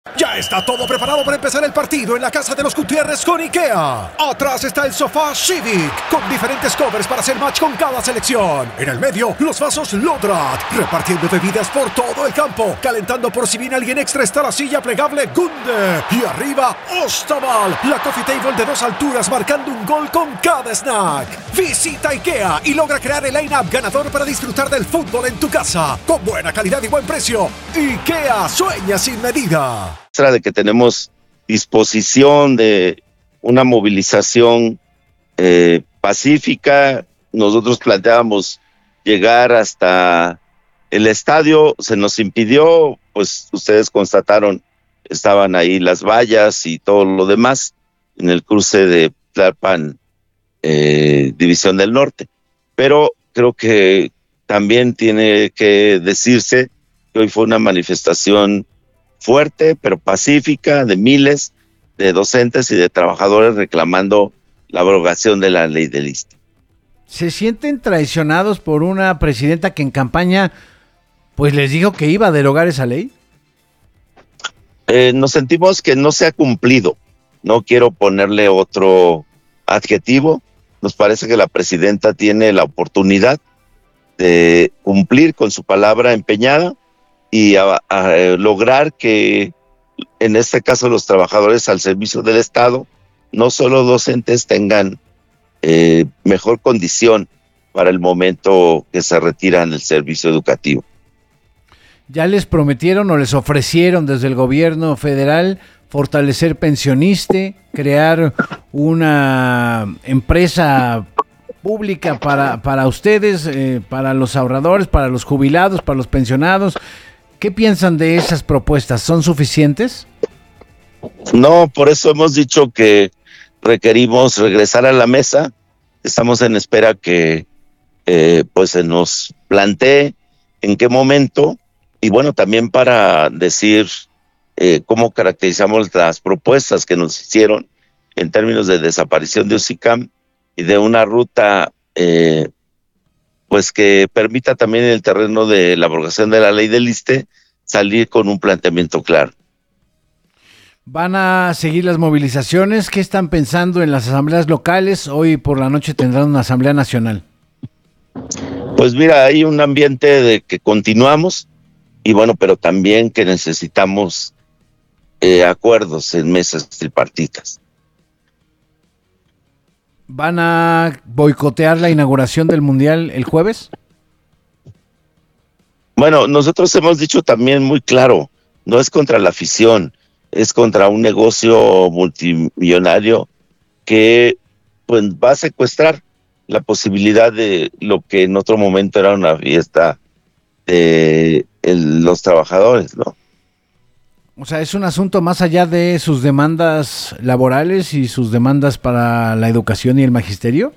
Ya está todo preparado para empezar el partido en la casa de los Gutiérrez con IKEA. Atrás está el sofá Civic, con diferentes covers para hacer match con cada selección. En el medio, los vasos Lodrat, repartiendo bebidas por todo el campo. Calentando por si viene alguien extra está la silla plegable Gunde. Y arriba, Ostaval, la coffee table de 2 alturas marcando un gol con cada snack. Visita IKEA y logra crear el line-up ganador para disfrutar del fútbol en tu casa. Con buena calidad y buen precio. IKEA sueña sin medida. De que tenemos disposición de una movilización pacífica. Nosotros planteábamos llegar hasta el estadio, se nos impidió, pues ustedes constataron, estaban ahí las vallas y todo lo demás en el cruce de Tlalpan, División del Norte, pero creo que también tiene que decirse que hoy fue una manifestación fuerte pero pacífica de miles de docentes y de trabajadores reclamando la abrogación de la ley del ISSSTE. ¿Se sienten traicionados por una presidenta que en campaña pues les dijo que iba a derogar esa ley? Nos sentimos que no se ha cumplido. No quiero ponerle otro adjetivo. Nos parece que la presidenta tiene la oportunidad de cumplir con su palabra empeñada y a lograr que, en este caso, los trabajadores al servicio del Estado, no solo docentes, tengan mejor condición para el momento que se retiran del servicio educativo. ¿Ya les prometieron o les ofrecieron desde el gobierno federal fortalecer Pensioniste, crear una empresa pública para ustedes, para los ahorradores, para los jubilados, para los pensionados? ¿Qué piensan de esas propuestas? ¿Son suficientes? No, por eso hemos dicho que requerimos regresar a la mesa. Estamos en espera que pues se nos plantee en qué momento, y bueno, también para decir cómo caracterizamos las propuestas que nos hicieron en términos de desaparición de UCICAM y de una ruta pues que permita también en el terreno de la abrogación de la ley del ISSSTE salir con un planteamiento claro. ¿Van a seguir las movilizaciones? ¿Qué están pensando en las asambleas locales? Hoy por la noche tendrán una asamblea nacional. Pues mira, hay un ambiente de que continuamos y bueno, pero también que necesitamos acuerdos en mesas tripartitas. ¿Van a boicotear la inauguración del Mundial el jueves? Bueno, nosotros hemos dicho también muy claro, no es contra la afición, es contra un negocio multimillonario que pues va a secuestrar la posibilidad de lo que en otro momento era una fiesta de los trabajadores, ¿no? O sea, ¿es un asunto más allá de sus demandas laborales y sus demandas para la educación y el magisterio?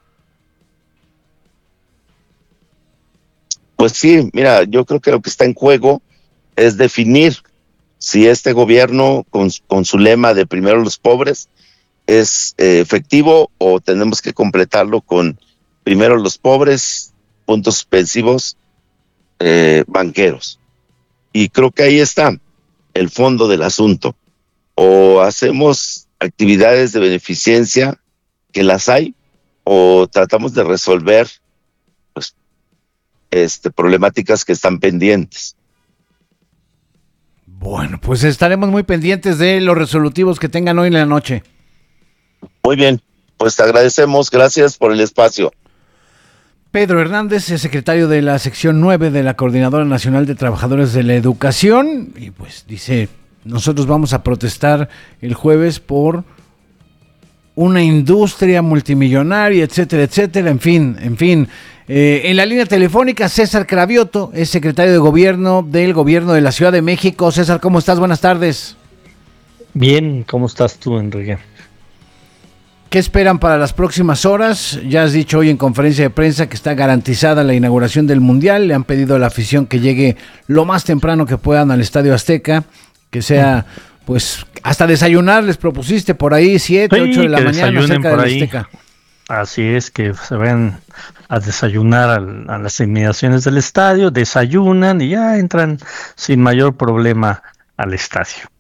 Pues sí, mira, yo creo que lo que está en juego es definir si este gobierno con su lema de primero los pobres es efectivo o tenemos que completarlo con primero los pobres, puntos suspensivos, banqueros. Y creo que ahí está el fondo del asunto. O hacemos actividades de beneficencia, que las hay, o tratamos de resolver pues, problemáticas que están pendientes. Bueno, pues estaremos muy pendientes de los resolutivos que tengan hoy en la noche. Muy bien, pues te agradecemos, gracias por el espacio. Pedro Hernández es secretario de la sección 9 de la Coordinadora Nacional de Trabajadores de la Educación y pues dice, nosotros vamos a protestar el jueves por una industria multimillonaria, etcétera, etcétera, en fin. En la línea telefónica, César Cravioto es secretario de Gobierno del Gobierno de la Ciudad de México. César, ¿cómo estás? Buenas tardes. Bien, ¿cómo estás tú, Enrique? ¿Qué esperan para las próximas horas? Ya has dicho hoy en conferencia de prensa que está garantizada la inauguración del Mundial. Le han pedido a la afición que llegue lo más temprano que puedan al Estadio Azteca, que sea, pues, hasta desayunar les propusiste por ahí, 7, 8 de la mañana cerca del Azteca. Así es, que se vayan a desayunar a las inmediaciones del estadio, desayunan y ya entran sin mayor problema al estadio.